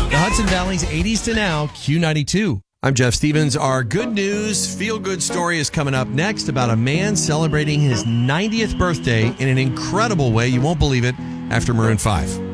The Hudson Valley's 80s to now, Q92. I'm Jeff Stevens. Our good news, feel-good story is coming up next about a man celebrating his 90th birthday in an incredible way. You won't believe it, after Maroon 5.